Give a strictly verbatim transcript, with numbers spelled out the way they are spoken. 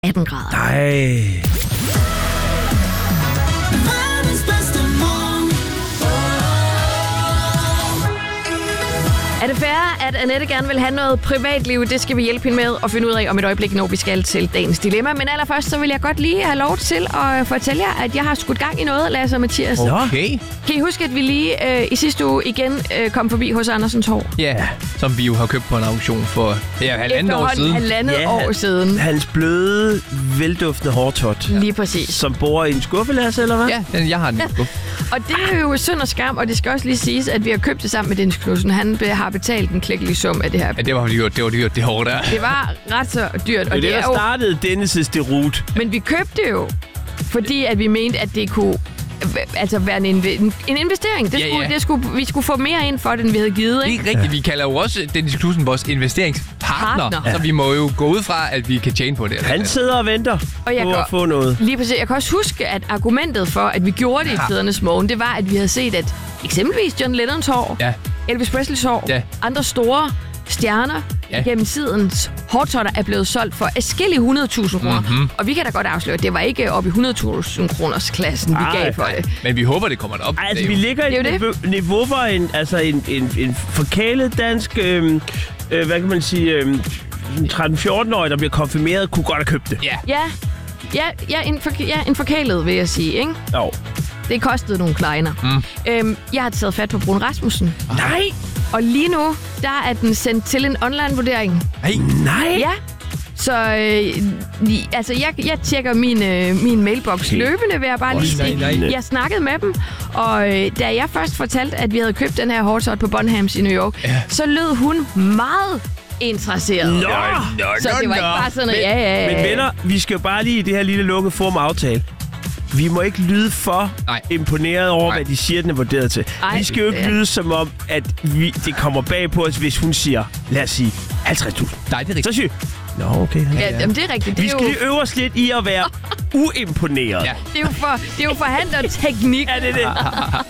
atten grader. Nej. Er det fair, at Annette gerne vil have noget privatliv? Det skal vi hjælpe hende med at finde ud af om et øjeblik, når vi skal til dagens dilemma. Men allerførst, så vil jeg godt lige have lov til at fortælle jer, at jeg har skudt gang i noget, Lasse og Mathias. Okay. Kan I huske, at vi lige øh, i sidste uge igen øh, kom forbi hos Andersens Hår? Ja, som vi jo har købt på en auktion for ja, halvandet år siden. halvandet Ja, år siden. Hans bløde, velduftende hårtot. Lige præcis. Som bor i en skuffe, Lasse, eller hvad? Ja, den, jeg har den. Ja. Og det er jo synd og skam, og det skal også lige siges, at vi har købt det sammen med Dennis Knudsen. Han be- har betalt en klækkelig sum af det her. Ja, det var dyrt, det var dyrt, det hårde der. Det var ret så dyrt. Og det, det det er der jo... startede Dennis' derut. Men vi købte det jo, fordi at vi mente, at det kunne altså være en, inv- en investering. Det Ja, skulle, ja. Det skulle, vi skulle få mere ind for det, end vi havde givet. Det Ikke? er rigtigt. Vi kalder jo også Dennis Knudsen vores investeringspartner. Partner. Så vi må jo gå ud fra, at vi kan tjene på det. Han sidder og venter Og jeg på kan- at få noget. Lige præcis. Jeg kan også huske, at argumentet for, at vi gjorde det i tidernes morgen, det var, at vi havde set, at eksempelvis John Lennons hår, Ja. Elvis Presleys hår, Ja. andre store stjerner Ja. gennem tidens hårtotter er blevet solgt for adskillige hundrede tusind kroner. Mhm. Og vi kan da godt afsløre, at det var ikke op i hundrede tusind kroners klassen, vi Ej, gav for det. Men vi håber, det kommer derop. Ej, altså, Det er vi jo- ligger i Det er et jo niveau, niveau, hvor en, altså en, en, en forkælet dansk, øh, øh, hvad kan man sige, øh, tretten fjorten-årig, der bliver konfirmeret, kunne godt have købt det. Ja. Ja, ja, ja, en, for, ja, en forkælet, vil jeg sige, ikke? Jo. Det kostede nogle kleiner. Mm. Øhm, jeg har taget fat på Brun Rasmussen. Nej! Og lige nu, der er den sendt til en online-vurdering. Hey. Nej! Ja. Så øh, i- altså, jeg, jeg tjekker min, øh, min mailbox Okay. løbende, vil jeg bare lige nej, sige. nej. Jeg snakkede med dem, og øh, da jeg først fortalte, at vi havde købt den her hårtot på Bonhams i New York, Ja. så lød hun meget interesseret. Nå! Nå, Så det var ikke bare sådan, ja, ja, ja. Men venner, vi skal jo bare lige i det her lille lukkede forum aftale. Vi må ikke lyde for Nej. imponeret over, Nej. hvad de siger, den er vurderet til. Ej, vi skal jo ikke ja. lyde som om, at vi, det kommer bag på os, hvis hun siger, lad os sige, halvtreds tusind. Nej, det er Så rigtigt. siger vi, nå, okay. Ja, jamen, det er rigtigt. Det Vi er, skal jo, lige øve os lidt i at være uimponeret. Ja. det er jo for, det er jo forhandlerteknik. Er det det?